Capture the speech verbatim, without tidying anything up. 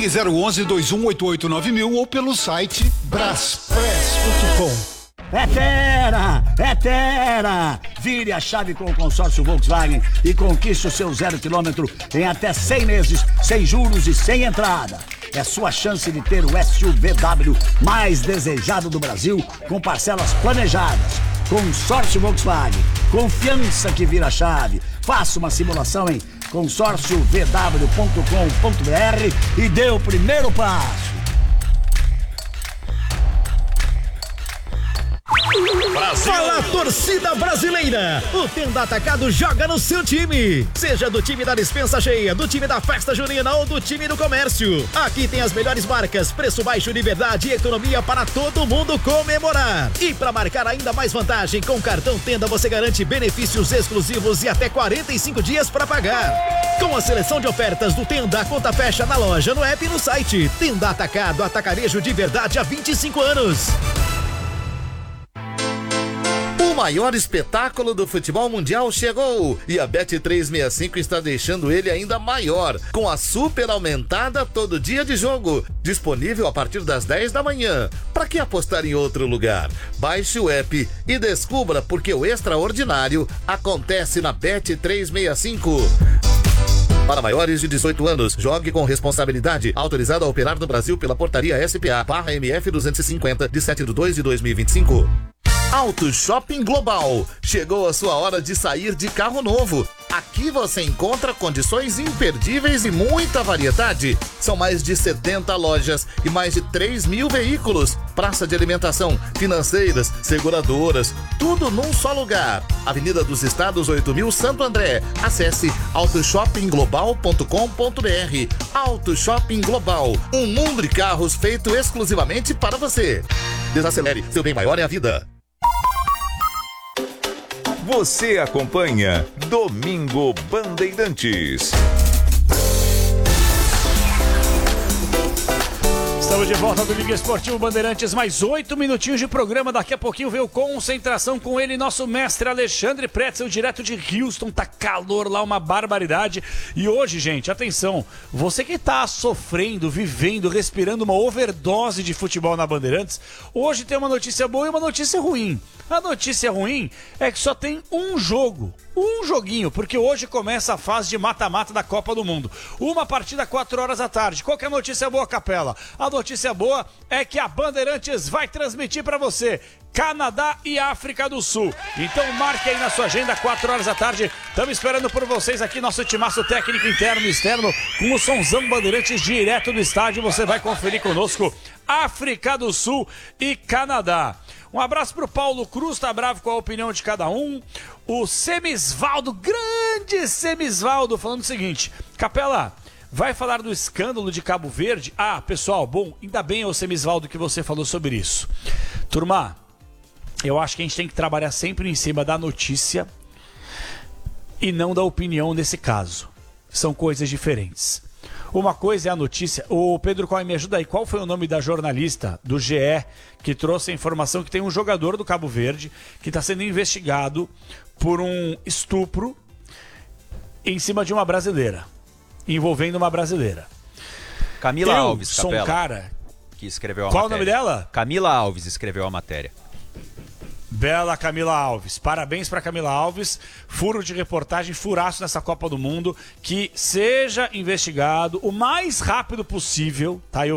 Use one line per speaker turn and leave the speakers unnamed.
Ligue zero onze, dois um oito oito nove mil ou pelo site braspress ponto com.
É Terra! É Terra! Vire a chave com o consórcio Volkswagen e conquiste o seu zero quilômetro em até cem meses, sem juros e sem entrada. É sua chance de ter o S U V W mais desejado do Brasil, com parcelas planejadas. Consórcio Volkswagen. Confiança que vira chave. Faça uma simulação em consórcio v w ponto com ponto b r e dê o primeiro passo.
Brasil. Fala, torcida brasileira! O Tenda Atacado joga no seu time. Seja do time da dispensa cheia, do time da festa junina ou do time do comércio. Aqui tem as melhores marcas, preço baixo de verdade e economia para todo mundo comemorar. E para marcar ainda mais vantagem, com o cartão Tenda você garante benefícios exclusivos e até quarenta e cinco dias para pagar. Com a seleção de ofertas do Tenda, a conta fecha na loja, no app e no site. Tenda Atacado, atacarejo de verdade há vinte e cinco anos.
O maior espetáculo do futebol mundial chegou e a Bet trezentos e sessenta e cinco está deixando ele ainda maior, com a super aumentada todo dia de jogo, disponível a partir das dez da manhã. Para que apostar em outro lugar? Baixe o app e descubra porque o extraordinário acontece na Bet trezentos e sessenta e cinco. Para maiores de dezoito anos, jogue com responsabilidade. Autorizado a operar no Brasil pela portaria S P A barra M F duzentos e cinquenta, de sete de dois de dois mil e vinte e cinco. Auto Shopping Global. Chegou a sua hora de sair de carro novo. Aqui você encontra condições imperdíveis e muita variedade. São mais de setenta lojas e mais de três mil veículos. Praça de alimentação, financeiras, seguradoras, tudo num só lugar. Avenida dos Estados oito mil, Santo André. Acesse auto shopping global ponto com ponto b r. Auto Shopping Global. Um mundo de carros feito exclusivamente para você. Desacelere, seu bem maior é a vida.
Você acompanha Domingo Bandeirantes.
Estamos de volta ao Domingo Esportivo Bandeirantes, mais oito minutinhos de programa. Daqui a pouquinho veio Concentração com ele, nosso mestre Alexandre Pretzel, direto de Houston. Tá calor lá, uma barbaridade. E hoje, gente, atenção, você que tá sofrendo, vivendo, respirando uma overdose de futebol na Bandeirantes, hoje tem uma notícia boa e uma notícia ruim. A notícia ruim é que só tem um jogo, um joguinho, porque hoje começa a fase de mata-mata da Copa do Mundo. Uma partida quatro horas da tarde. Qual que é a notícia boa, Capela? A notícia boa é que a Bandeirantes vai transmitir para você Canadá e África do Sul. Então marque aí na sua agenda, quatro horas da tarde. Estamos esperando por vocês aqui, nosso timaço técnico interno e externo, com o Sonzão Bandeirantes direto do estádio. Você vai conferir conosco África do Sul e Canadá. Um abraço pro Paulo Cruz, tá bravo com a opinião de cada um. O Semisvaldo, grande Semisvaldo, falando o seguinte: Capela, vai falar do escândalo de Cabo Verde? Ah, pessoal, bom, ainda bem, ô Semisvaldo, que você falou sobre isso. Turma, eu acho que a gente tem que trabalhar sempre em cima da notícia e não da opinião nesse caso. São coisas diferentes. Uma coisa é a notícia. Ô Pedro Coy, me ajuda aí. Qual foi o nome da jornalista do G E que trouxe a informação que tem um jogador do Cabo Verde que está sendo investigado por um estupro em cima de uma brasileira, envolvendo uma brasileira?
Camila
Eu
Alves,
sou
Capela,
um cara...
que escreveu a
Qual
matéria.
o nome dela?
Camila Alves escreveu a matéria.
Bela Camila Alves, parabéns para Camila Alves, furo de reportagem, furaço nessa Copa do Mundo, que seja investigado o mais rápido possível, tá? Eu